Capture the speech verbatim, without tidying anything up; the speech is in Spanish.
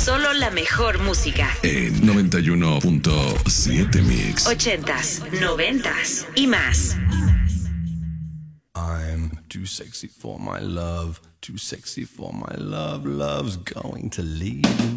Solo la mejor música. En noventa y uno punto siete Mix. Ochentas, noventas y más. I'm too sexy for my love, too sexy for my love, love's going to leave.